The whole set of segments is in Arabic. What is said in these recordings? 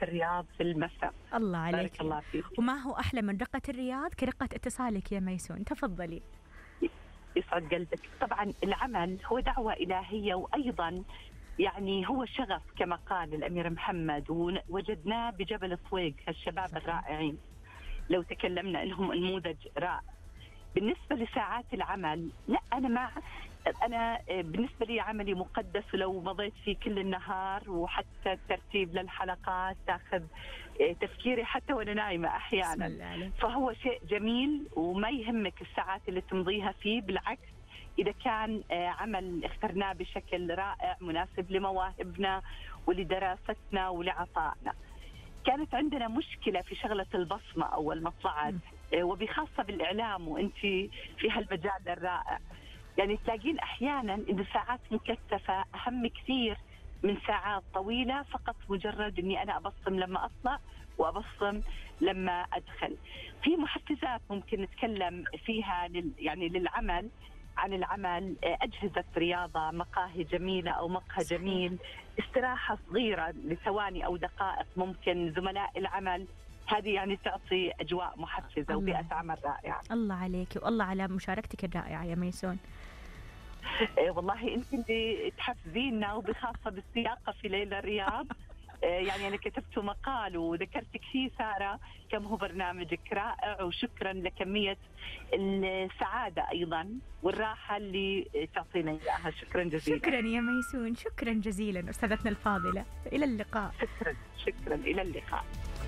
الرياض في المساء. الله عليك. بارك الله فيك. وما هو أحلى من رقة الرياض كرقة اتصالك يا ميسون، تفضلي. يسعد قلبك. طبعا العمل هو دعوة إلهية، وأيضا يعني هو شغف كما قال الأمير محمد، ووجدناه بجبل الطويق هالشباب الرائعين. لو تكلمنا أنهم نموذج رائع. بالنسبة لساعات العمل، لا أنا بالنسبة لي عملي مقدس، ولو مضيت فيه كل النهار، وحتى الترتيب للحلقات تأخذ تفكيري حتى وأنا نايمة أحيانا. فهو شيء جميل وما يهمك الساعات اللي تمضيها فيه، بالعكس إذا كان عمل اخترناه بشكل رائع مناسب لمواهبنا ولدراستنا ولعطائنا. كانت عندنا مشكلة في شغلة البصمة أو المطلعات، وبخاصة بالإعلام، وأنت في هالمجال الرائع. يعني تلاقين أحيانا إن ساعات مكثفة أهم كثير من ساعات طويلة، فقط مجرد أني أنا أبصم لما أطلع وأبصم لما أدخل. في محفزات ممكن نتكلم فيها يعني للعمل، عن العمل، أجهزة رياضة، مقاهي جميلة أو مقهى جميل، استراحة صغيرة لثواني أو دقائق، ممكن زملاء العمل. هذه يعني تعطي أجواء محفزة وبيئة عمل رائعة. الله عليك والله على مشاركتك الرائعة يا ميسون. والله أنت اللي تحفزينا، وبخاصة بالسياقة في ليلة الرياض. يعني أنا كتبت مقال وذكرتك فيه سارة كم هو برنامجك رائع، وشكرا لكمية السعادة أيضا والراحة اللي تعطينا إياها. شكرا جزيلا. شكرا يا ميسون، شكرا جزيلا أستاذتنا الفاضلة. إلى اللقاء. شكرا إلى اللقاء.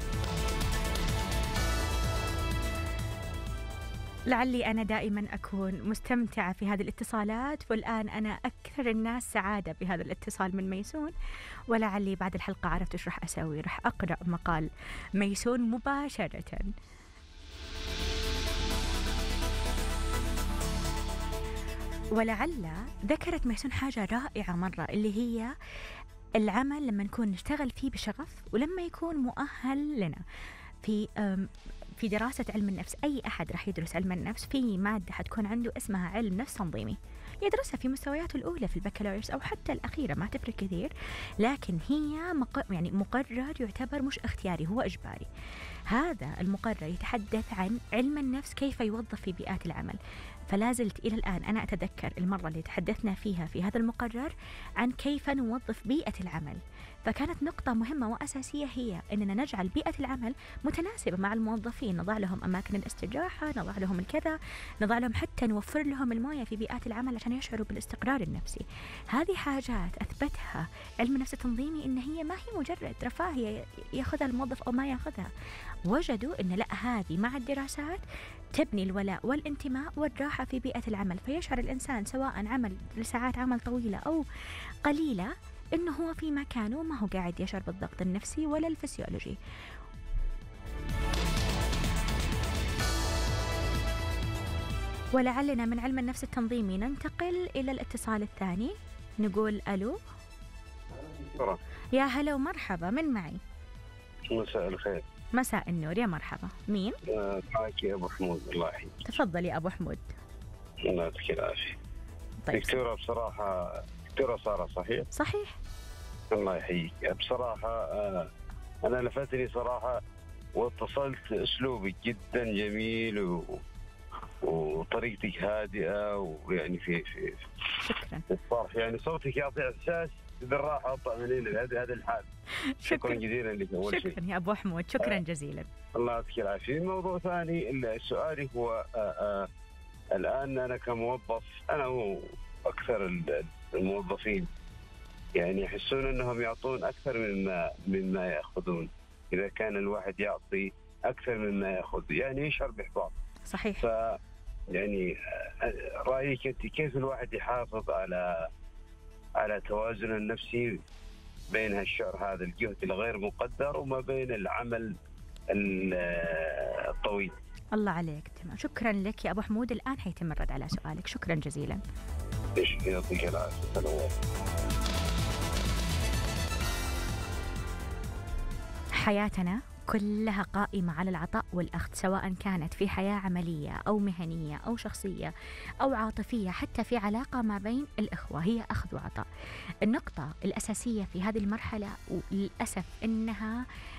لعلي أنا دائما أكون مستمتعة في هذه الاتصالات، والآن أنا أكثر الناس سعادة بهذا الاتصال من ميسون، ولعلي بعد الحلقة عرفت إيش راح أسوي، راح أقرأ مقال ميسون مباشرة. ولعل ذكرت ميسون حاجة رائعة مرة، اللي هي العمل لما نكون نشتغل فيه بشغف، ولما يكون مؤهل لنا. في دراسة علم النفس، أي أحد راح يدرس علم النفس في مادة حتكون عنده اسمها علم نفس تنظيمي، يدرسها في مستوياته الأولى في البكالوريوس أو حتى الأخيرة، ما تفرق كثير، لكن هي يعني مقرر يعتبر مش اختياري، هو إجباري. هذا المقرر يتحدث عن علم النفس كيف يوظف في بيئات العمل. فلازلت إلى الآن أنا أتذكر المرة اللي تحدثنا فيها في هذا المقرر عن كيف نوظف بيئة العمل. فكانت نقطة مهمة وأساسية هي أننا نجعل بيئة العمل متناسبة مع الموظفين، نضع لهم أماكن الاستراحة، نضع لهم الكذا، نضع لهم حتى نوفر لهم الموية في بيئات العمل عشان يشعروا بالاستقرار النفسي. هذه حاجات أثبتها علم النفس التنظيمي إن هي ما هي مجرد رفاهية يأخذها الموظف أو ما يأخذها. وجدوا إن لا، هذه مع الدراسات تبني الولاء والانتماء والراحة في بيئة العمل، فيشعر الإنسان سواء عمل لساعات عمل طويلة أو قليلة إنه هو في مكانه، ما هو قاعد يشعر بالضغط النفسي ولا الفسيولوجي. ولعلنا من علم النفس التنظيمي ننتقل إلى الاتصال الثاني. نقول ألو. يا هلا ومرحبا، من معي؟ مساء الخير. مساء النور، يا مرحبا. مين؟ معك يا أبو حمود. الله يحييك. تفضل يا أبو حمود. الله يعطيك العافية. طيب. دكتورة بصراحة، دكتورة سارة صحيح؟ صحيح. الله يحييك. بصراحة أنا لفتني صراحة واتصلت، أسلوبك جدا جميل وطريقتك هادئة، ويعني في شكرا. الصرح يعني صوتك يعطي إحساس بالراحة والطمأنينة. هذا الحال. شكرا جزيلا لك أول شيء. شكرا يا أبو حمود، شكرا جزيلا. الله يعطيك العافية. موضوع ثاني، سؤالي هو الآن أنا كموظف، أنا هو أكثر الموظفين يعني يحسون أنهم يعطون أكثر مما يأخذون. إذا كان الواحد يعطي أكثر مما يأخذ يعني يشعر بإحباط. صحيح. يعني رأيك أنت كيف الواحد يحافظ على توازن النفسي بين هالشعر هذا الجهد الغير مقدر وما بين العمل الطويل؟ الله عليك. تمام، شكرا لك يا أبو حمود. الآن حيتم الرد على سؤالك. شكرا جزيلا. يعطيك العافية. حياتنا كلها قائمة على العطاء والأخذ، سواء كانت في حياة عملية أو مهنية أو شخصية أو عاطفية، حتى في علاقة ما بين الإخوة، هي أخذ وعطاء. النقطة الأساسية في هذه المرحلة وللأسف إنها